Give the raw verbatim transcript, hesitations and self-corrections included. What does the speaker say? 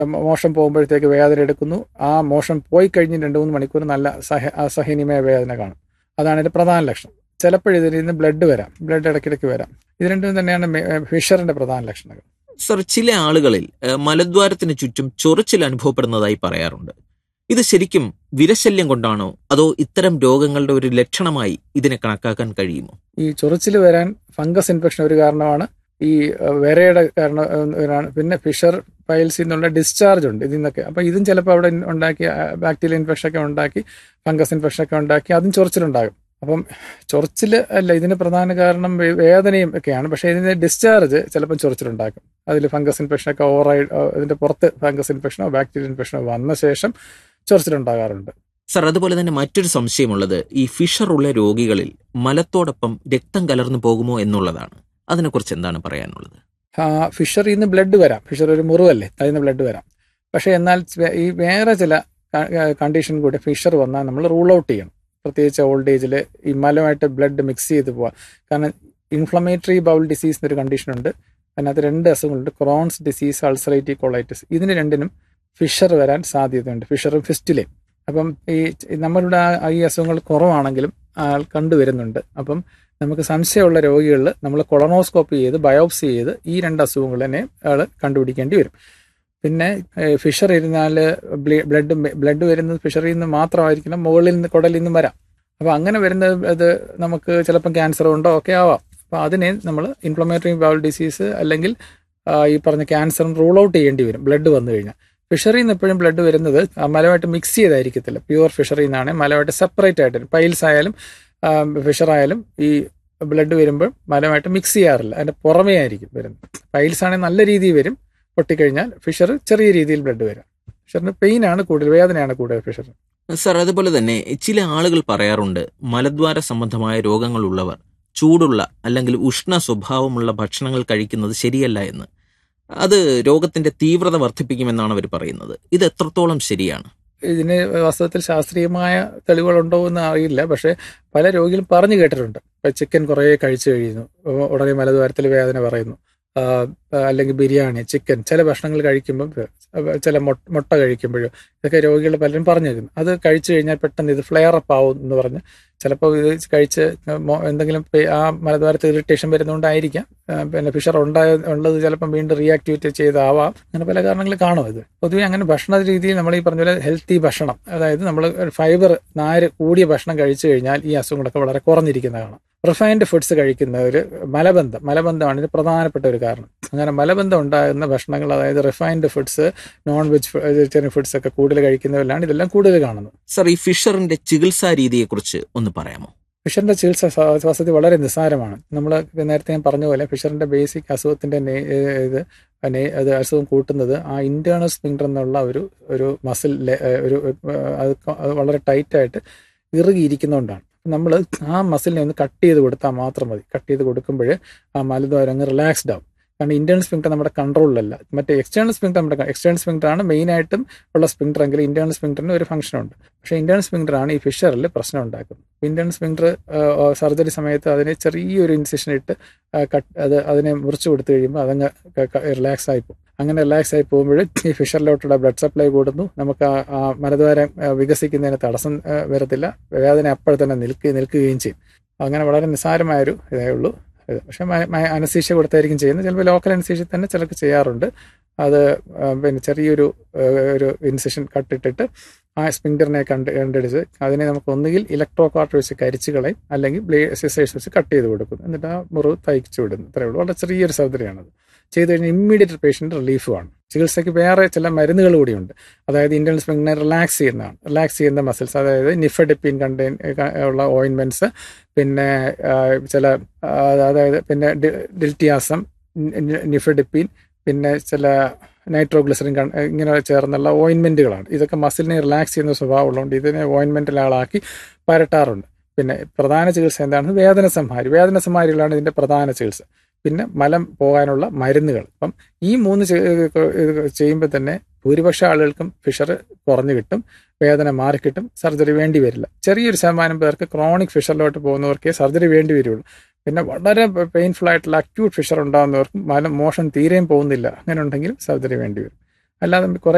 Motion പോകുമ്പോഴത്തേക്ക് വേദന എടുക്കുന്നു. ആ മോഷൻ പോയി കഴിഞ്ഞ് രണ്ട് മൂന്ന് മണിക്കൂർ നല്ല സഹ അസഹനീയമായ വേദന കാണും. അതാണ് ഇതിൻ്റെ പ്രധാന ലക്ഷണം. ചിലപ്പോൾ ഇതിൽ നിന്ന് ബ്ലഡ് വരാം, ബ്ലഡ് ഇടയ്ക്കിടയ്ക്ക് വരാം. ഇത് രണ്ടും തന്നെയാണ് ഫിഷറിൻ്റെ പ്രധാന ലക്ഷണങ്ങൾ. സർ, ചില ആളുകളിൽ മലദ്വാരത്തിന് ചുറ്റും ചൊറിച്ചിൽ അനുഭവപ്പെടുന്നതായി പറയാറുണ്ട്. ഇത് ശരിക്കും വിരശല്യം കൊണ്ടാണോ അതോ ഇത്തരം രോഗങ്ങളുടെ ഒരു ലക്ഷണമായി ഇതിനെ കണക്കാക്കാൻ കഴിയുമോ? ഈ ചൊറിച്ചിൽ വരാൻ ഫംഗസ് ഇൻഫെക്ഷൻ ഒരു കാരണമാണ്. ഈ വിരയുടെ കാരണം, പിന്നെ ഫിഷർ പൈൽസിൽ നിന്നുള്ള ഡിസ്ചാർജ് ഉണ്ട് ഇതിൽ നിന്നൊക്കെ. അപ്പോൾ ഇതും ചിലപ്പോൾ അവിടെ ഉണ്ടാക്കി ബാക്ടീരിയൽ ഇൻഫെക്ഷൻ ഒക്കെ ഉണ്ടാക്കി ഫംഗസ് ഇൻഫെക്ഷൻ ഒക്കെ ഉണ്ടാക്കി അതും ചൊറിച്ചിലുണ്ടാകും. അപ്പം ചൊറിച്ചിൽ അല്ല ഇതിന് പ്രധാന കാരണം, വേദനയും ഒക്കെയാണ്. പക്ഷേ ഇതിൻ്റെ ഡിസ്ചാർജ് ചിലപ്പം ചൊറിച്ചിലുണ്ടാക്കും. അതിൽ ഫംഗസ് ഇൻഫെക്ഷനൊക്കെ ഓവറായി ഇതിൻ്റെ പുറത്ത് ഫംഗസ് ഇൻഫെക്ഷനോ ബാക്ടീരിയൽ ഇൻഫെക്ഷനോ വന്ന ശേഷം ചൊറിച്ചിലുണ്ടാകാറുണ്ട്. സർ, അതുപോലെ തന്നെ മറ്റൊരു സംശയമുള്ളത് ഈ ഫിഷർ ഉള്ള രോഗികളിൽ മലത്തോടൊപ്പം രക്തം കലർന്നു പോകുമോ എന്നുള്ളതാണ്. അതിനെക്കുറിച്ച് എന്താണ് പറയാനുള്ളത്? ഫിഷറിൽ നിന്ന് ബ്ലഡ് വരാം. ഫിഷർ ഒരു മുറിവല്ലേ, അതിൽ നിന്ന് ബ്ലഡ് വരാം. പക്ഷേ എന്നാൽ ഈ വേറെ ചില കണ്ടീഷൻ കൂടി ഫിഷർ വന്നാൽ നമ്മൾ റൂൾ ഔട്ട് ചെയ്യണം. പ്രത്യേകിച്ച് ഓൾഡ് ഏജിൽ ഈ മലമായിട്ട് ബ്ലഡ് മിക്സ് ചെയ്ത് പോവാം. കാരണം ഇൻഫ്ലമേറ്ററി ബൗൾ ഡിസീസ് എന്നൊരു കണ്ടീഷനുണ്ട്. അതിനകത്ത് രണ്ട് അസുഖങ്ങളുണ്ട്, ക്രോൺസ് ഡിസീസ്, അൾസറേറ്റീവ് കൊളൈറ്റിസ്. ഇതിന് രണ്ടിനും ഫിഷർ വരാൻ സാധ്യതയുണ്ട്, ഫിഷറും ഫിസ്റ്റുലയും. അപ്പം ഈ നമ്മളുടെ ഈ അസുഖങ്ങൾ കുറവാണെങ്കിലും ആൾ കണ്ടുവരുന്നുണ്ട്. അപ്പം നമുക്ക് സംശയമുള്ള രോഗികളിൽ നമ്മൾ കൊളനോസ്കോപ്പി ചെയ്ത് ബയോപ്സി ചെയ്ത് ഈ രണ്ട് അസുഖങ്ങൾ തന്നെ ആൾ കണ്ടുപിടിക്കേണ്ടി വരും. പിന്നെ ഫിഷർ ഇരുന്നാൽ ബ്ലഡ് ബ്ലഡ് വരുന്നത് ഫിഷറിൽ നിന്ന് മാത്രമായിരിക്കണം, മുകളിൽ നിന്ന് കുടലിൽ നിന്നും വരാം. അപ്പോൾ അങ്ങനെ വരുന്നത് അത് നമുക്ക് ചിലപ്പം ക്യാൻസർ ഉണ്ടോ ഒക്കെ ആവാം. അപ്പോൾ അതിനെ നമ്മൾ ഇൻഫ്ലമേറ്ററി ബൗൾ ഡിസീസ് അല്ലെങ്കിൽ ഈ പറഞ്ഞ ക്യാൻസറും റൂൾ ഔട്ട് ചെയ്യേണ്ടി വരും ബ്ലഡ് വന്നു കഴിഞ്ഞാൽ. ഫിഷറിൽ നിന്ന് എപ്പോഴും ബ്ലഡ് വരുന്നത് മലമായിട്ട് മിക്സ് ചെയ്തായിരിക്കത്തില്ല. പ്യുവർ ഫിഷറിൽ നിന്നാണ് മലമായിട്ട് സെപ്പറേറ്റ് ആയിട്ട്. പൈൽസ് ആയാലും ഫിഷറായാലും ഈ ബ്ലഡ് വരുമ്പോൾ മലമായിട്ട് മിക്സ് ചെയ്യാറില്ല, അതിൻ്റെ പുറമേ ആയിരിക്കും വരുന്നത്. പൈൽസ് ആണെങ്കിൽ നല്ല രീതിയിൽ വരും, പൊട്ടിക്കഴിഞ്ഞാൽ ഫിഷർ ചെറിയ രീതിയിൽ ബ്ലഡ് വരാം. ഫിഷറിന് പെയിനാണ് കൂടുതൽ, വേദനയാണ് കൂടുതൽ ഫിഷർ. സർ, അതുപോലെ തന്നെ ചില ആളുകൾ പറയാറുണ്ട് മലദ്വാര സംബന്ധമായ രോഗങ്ങളുള്ളവർ ചൂടുള്ള അല്ലെങ്കിൽ ഉഷ്ണ സ്വഭാവമുള്ള ഭക്ഷണങ്ങൾ കഴിക്കുന്നത് ശരിയല്ല എന്ന്. അത് രോഗത്തിന്റെ തീവ്രത വർദ്ധിപ്പിക്കുമെന്നാണ് അവർ പറയുന്നത്. ഇത് എത്രത്തോളം ശരിയാണ്? ഇതിന് വാസ്തവത്തിൽ ശാസ്ത്രീയമായ തെളിവുകളുണ്ടോ എന്ന് അറിയില്ല. പക്ഷേ പല രോഗികളും പറഞ്ഞു കേട്ടിട്ടുണ്ട്. ഇപ്പം ചിക്കൻ കുറേ കഴിച്ചു കഴിയുന്നു, ഉടനെ മലദ്വാരത്തിൽ വേദന പറയുന്നു. അല്ലെങ്കിൽ ബിരിയാണി, ചിക്കൻ, ചില ഭക്ഷണങ്ങൾ കഴിക്കുമ്പം, ചില മുട്ട കഴിക്കുമ്പോഴോ ഇതൊക്കെ രോഗികൾ പലരും പറഞ്ഞിരുന്നു. അത് കഴിച്ചു കഴിഞ്ഞാൽ പെട്ടെന്ന് ഇത് ഫ്ലെയർ അപ്പ് ആവും എന്ന് പറഞ്ഞ് ചിലപ്പോൾ ഇത് കഴിച്ച് എന്തെങ്കിലും ആ മലദ്വാരത്തിൽ ഇറിറ്റേഷൻ വരുന്നതുകൊണ്ടായിരിക്കാം. പിന്നെ ഫിഷർ ഉണ്ടായ ഉള്ളത് ചിലപ്പം വീണ്ടും റീആക്ടിവേറ്റ് ചെയ്താവാം. അങ്ങനെ പല കാരണങ്ങൾ കാണും. ഇത് പൊതുവെ അങ്ങനെ ഭക്ഷണ രീതിയിൽ നമ്മൾ ഈ പറഞ്ഞ പോലെ ഹെൽത്തി ഭക്ഷണം, അതായത് നമ്മൾ ഫൈബർ നാര് കൂടിയ ഭക്ഷണം കഴിച്ചു കഴിഞ്ഞാൽ ഈ അസുഖങ്ങളൊക്കെ വളരെ കുറഞ്ഞിരിക്കുന്നതാണ്. റിഫൈൻഡ് ഫുഡ്സ് കഴിക്കുന്നവർ മലബന്ധം മലബന്ധമാണ് ഇത് പ്രധാനപ്പെട്ട ഒരു കാരണം. അങ്ങനെ മലബന്ധം ഉണ്ടാകുന്ന ഭക്ഷണങ്ങൾ, അതായത് refined foods, non veg vegetarian foods ഒക്കെ കൂടുതൽ കഴിക്കുന്നവരിലാണ് ഇതെല്ലാം കൂടുതൽ കാണുന്നത്. സർ, ഈ ഫിഷറിന്റെ ചികിത്സാ രീതിയെക്കുറിച്ച് ഒന്ന് പറയാമോ? ഫിഷറിന്റെ ചികിത്സ വസ്തുത വളരെ നിസ്സാരമാണ്. നമ്മൾ നേരത്തെ ഞാൻ പറഞ്ഞ പോലെ ഫിഷറിന്റെ ബേസിക് അസുഖത്തിന്റെ ഇത് അത് അസുഖം കൂട്ടുന്നത് ആ ഇന്റേണൽ സ്ഫിങ്ക്ടർ എന്നുള്ള ഒരു ഒരു മസിൽ ഒരു അത് വളരെ ടൈറ്റായിട്ട് ഇറുകിയിരിക്കുന്നതുകൊണ്ടാണ്. നമ്മൾ ആ മസിലിനെ ഒന്ന് കട്ട് ചെയ്ത് കൊടുത്താൽ മാത്രം മതി. കട്ട് ചെയ്ത് കൊടുക്കുമ്പോൾ ആ മലദ്വാരം അങ്ങ് റിലാക്സ്ഡ് ആവും. കാരണം ഇന്റേണൽ സ്ഫിങ്ക്ടർ നമ്മുടെ കൺട്രോളിലല്ല. മറ്റേ എക്സ്റ്റേണൽ സ്ഫിങ്ക്ടർ നമ്മുടെ എക്സ്റ്റേണൽ സ്ഫിങ്ക്ടർ ആണ് മെയിനായിട്ടും ഉള്ള സ്ഫിങ്ക്ടർ എങ്കിൽ ഇന്റേണൽ സ്ഫിങ്ക്ടറിന് ഒരു ഫംഗ്ഷൻ ഉണ്ട്. പക്ഷേ ഇന്റേണൽ സ്ഫിങ്ക്ടർ ആണ് ഈ ഫിഷറിൽ പ്രശ്നം ഉണ്ടാക്കുന്നത്. ഇന്റേണൽ സ്ഫിങ്ക്ടർ സർജറി സമയത്ത് അതിനെ ചെറിയൊരു ഇൻസിഷൻ ഇട്ട് കട്ട് അത് അതിനെ മുറിച്ച് കൊടുത്തു കഴിയുമ്പോൾ അതങ്ങ് റിലാക്സ് ആയി പോകും. അങ്ങനെ റിലാക്സ് ആയി പോകുമ്പോൾ ഈ ഫിഷറിലോട്ടുള്ള ബ്ലഡ് സപ്ലൈ കൂടുന്നു. നമുക്ക് ആ മലദ്വാരം വികസിക്കുന്നതിന് തടസ്സം വരത്തില്ല. വേദന അപ്പോൾ തന്നെ നിൽക്കുക നിൽക്കുകയും ചെയ്യും. അങ്ങനെ വളരെ നിസ്സാരമായൊരു ഇതേ ഉള്ളൂ. പക്ഷേ അനസ്തീഷ്യ കൊടുത്തായിരിക്കും ചെയ്യുന്നത്. ചിലപ്പോൾ ലോക്കൽ അനസ്തീഷ്യ തന്നെ ചിലർക്ക് ചെയ്യാറുണ്ട്. അത് പിന്നെ ചെറിയൊരു ഒരു ഇൻസിഷൻ കട്ടിട്ടിട്ട് ആ സ്പിങ്ക്ടറിനെ കണ്ട് കണ്ടെടുത്ത് അതിനെ നമുക്ക് ഒന്നുകിൽ ഇലക്ട്രോ കാർട്ട് വെച്ച് കരിച്ച് കളയും, അല്ലെങ്കിൽ ബ്ലേഡ് സിസേഴ്സ് വെച്ച് കട്ട് ചെയ്ത് കൊടുക്കും. എന്നിട്ട് ആ മുറിവ് തയ്ച്ചു വിടുന്നു. ഇത്രയേ ഉള്ളൂ. വളരെ ചെറിയൊരു സർജറിയാണത്. ചെയ്ത് കഴിഞ്ഞാൽ ഇമ്മീഡിയറ്റ് പേഷ്യൻ്റ് റിലീഫുമാണ്. ചികിത്സയ്ക്ക് വേറെ ചില മരുന്നുകൾ കൂടിയുണ്ട്. അതായത് ഇന്റേണൽ സ്ഫിങ്ക്ടറിനെ റിലാക്സ് ചെയ്യുന്നതാണ്. റിലാക്സ് ചെയ്യുന്ന മസിൽസ്, അതായത് നിഫെഡിപ്പിൻ കണ്ടെയ്ൻ ഉള്ള ഓയിൻമെൻറ്റ്സ്, പിന്നെ ചില അതായത് പിന്നെ ഡിൽറ്റിയാസം, നിഫെഡിപ്പിൻ, പിന്നെ ചില നൈട്രോഗ്ലിസറിൻ ഇങ്ങനെ ചേർന്നുള്ള ഓയിൻമെൻറ്റുകളാണ്. ഇതൊക്കെ മസിലിനെ റിലാക്സ് ചെയ്യുന്ന സ്വഭാവമുള്ളതുകൊണ്ട് ഇതിനെ ഓയിൻമെൻറ്റിലാളാക്കി പരട്ടാറുണ്ട്. പിന്നെ പ്രധാന ചികിത്സ എന്താണ്? വേദന സംഹാരി. വേദന സംഹാരികളാണ് ഇതിൻ്റെ പ്രധാന ചികിത്സ. പിന്നെ മലം പോകാനുള്ള മരുന്നുകൾ. അപ്പം ഈ മൂന്ന് ചെയ്യുമ്പോൾ തന്നെ ഭൂരിപക്ഷ ആളുകൾക്കും ഫിഷർ കുറഞ്ഞു കിട്ടും, വേദന മാറിക്കിട്ടും, സർജറി വേണ്ടി വരില്ല. ചെറിയൊരു ശതമാനം പേർക്ക് ക്രോണിക് ഫിഷറിലോട്ട് പോകുന്നവർക്കേ സർജറി വേണ്ടി വരുള്ളൂ. പിന്നെ വളരെ പെയിൻഫുൾ ആയിട്ടുള്ള അക്യൂട്ട് ഫിഷർ ഉണ്ടാകുന്നവർക്കും മലം മോഷൻ തീരെയും പോകുന്നില്ല, അങ്ങനെ ഉണ്ടെങ്കിൽ സർജറി വേണ്ടി വരും. അല്ലാതെ കുറേ